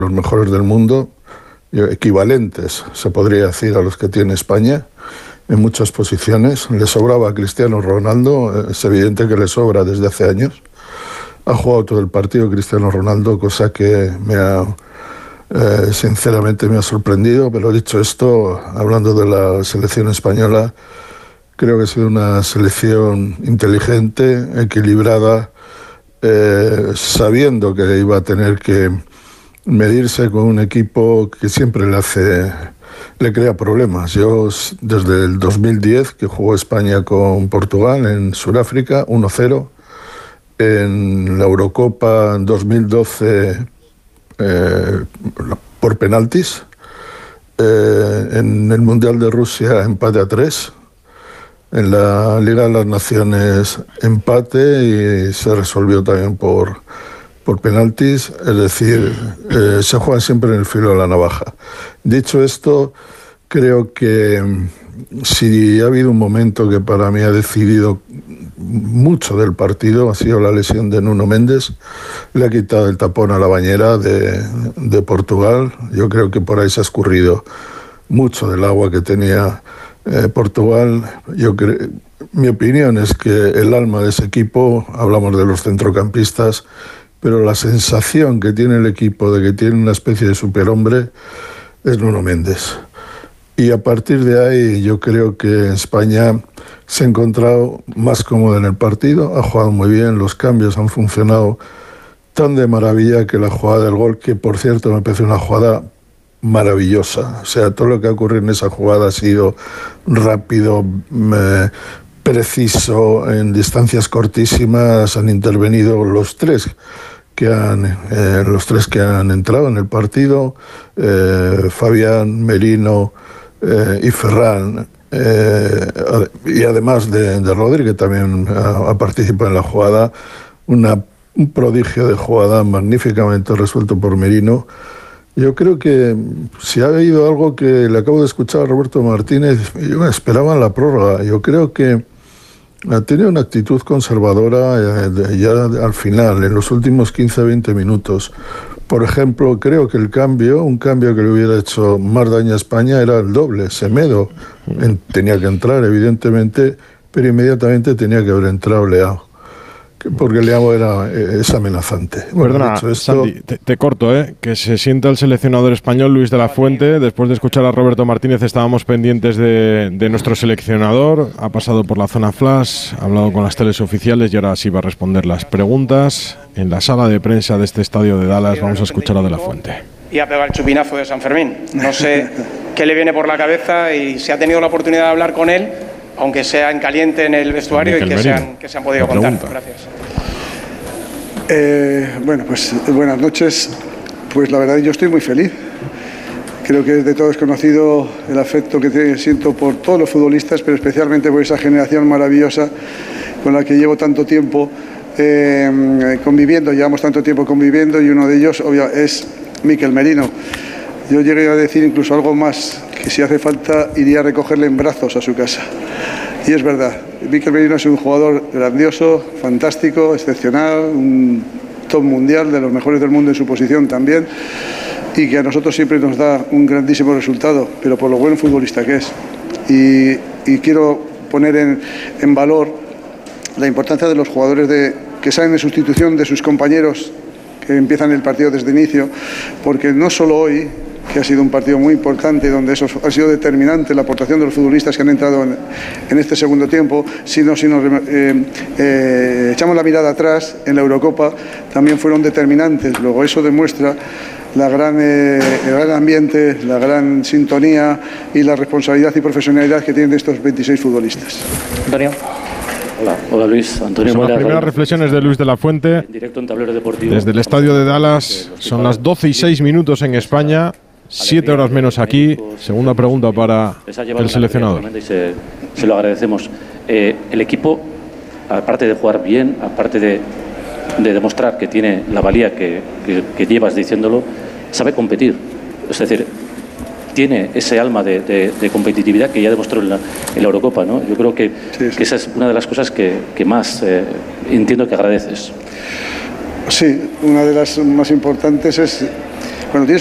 los mejores del mundo, equivalentes, se podría decir, a los que tiene España en muchas posiciones. Le sobraba a Cristiano Ronaldo, es evidente que le sobra desde hace años. Ha jugado todo el partido Cristiano Ronaldo, cosa que sinceramente me ha sorprendido, pero dicho esto, hablando de la selección española, creo que ha sido una selección inteligente, equilibrada, sabiendo que iba a tener que medirse con un equipo que siempre le crea problemas. Yo, desde el 2010, que jugó España con Portugal en Sudáfrica, 1-0, en la Eurocopa en 2012 por penaltis, en el Mundial de Rusia empate a 3, en la Liga de las Naciones empate y se resolvió también por penaltis, es decir, se juega siempre en el filo de la navaja. Dicho esto, creo que si ha habido un momento que para mí ha decidido mucho del partido, ha sido la lesión de Nuno Mendes. Le ha quitado el tapón a la bañera de Portugal. Yo creo que por ahí se ha escurrido mucho del agua que tenía Portugal. Mi opinión es que el alma de ese equipo, hablamos de los centrocampistas, pero la sensación que tiene el equipo de que tiene una especie de superhombre es Nuno Mendes. Y a partir de ahí yo creo que España se ha encontrado más cómoda en el partido, ha jugado muy bien, los cambios han funcionado tan de maravilla que la jugada del gol, que por cierto me parece una jugada maravillosa, o sea, todo lo que ha ocurrido en esa jugada ha sido rápido, preciso, en distancias cortísimas, han intervenido los tres que han entrado en el partido, Fabián, Merino y Ferran, y además de Rodri, que también ha participado en la jugada, un prodigio de jugada magníficamente resuelto por Merino. Yo creo que si ha habido algo que le acabo de escuchar a Roberto Martínez, yo esperaba la prórroga. Yo creo que ha tenido una actitud conservadora ya al final, en los últimos 15-20 minutos. Por ejemplo, creo que un cambio que le hubiera hecho más daño a España era el doble. Semedo tenía que entrar, evidentemente, pero inmediatamente tenía que haber entrado Leao, porque Leao es amenazante. Perdona, esto... Santi, te corto, que se sienta el seleccionador español Luis de la Fuente. Después de escuchar a Roberto Martínez estábamos pendientes de nuestro seleccionador. Ha pasado por la zona flash, ha hablado con las teles oficiales y ahora sí va a responder las preguntas. En la sala de prensa de este estadio de Dallas vamos a escuchar a de la Fuente. Y ha pegado el chupinazo de San Fermín. No sé qué le viene por la cabeza y si ha tenido la oportunidad de hablar con él, aunque sea en caliente en el vestuario, y que se han podido contar. Gracias. Bueno, pues buenas noches. Pues la verdad yo estoy muy feliz. Creo que es de todos conocido el afecto que siento por todos los futbolistas, pero especialmente por esa generación maravillosa con la que llevo tanto tiempo conviviendo. Llevamos tanto tiempo conviviendo y uno de ellos es Mikel Merino. Yo llegué a decir incluso algo más, que si hace falta iría a recogerle en brazos a su casa. Y es verdad, Mikel Merino es un jugador grandioso, fantástico, excepcional, un top mundial, de los mejores del mundo en su posición también, y que a nosotros siempre nos da un grandísimo resultado, pero por lo buen futbolista que es. Y quiero poner en valor la importancia de los jugadores que salen en sustitución de sus compañeros que empiezan el partido desde inicio, porque no solo hoy, que ha sido un partido muy importante, donde eso ha sido determinante, la aportación de los futbolistas que han entrado en este segundo tiempo, sino si nos echamos la mirada atrás, en la Eurocopa también fueron determinantes. Luego eso demuestra el gran ambiente, la gran sintonía y la responsabilidad y profesionalidad que tienen estos 26 futbolistas. Antonio. Hola Luis, Antonio. Pues las primeras reflexiones de Luis de la Fuente en directo en Tablero Deportivo, desde el estadio de Dallas. Son las 12:06 en España, 7 horas menos aquí. Segunda pregunta para el seleccionador. Se lo agradecemos. El equipo, aparte de jugar bien, aparte de demostrar que tiene la valía que llevas diciéndolo, sabe competir. Es decir, tiene ese alma de competitividad que ya demostró en la Eurocopa, ¿no? Yo creo que esa es una de las cosas que más entiendo que agradeces. Sí, una de las más importantes es Cuando tienes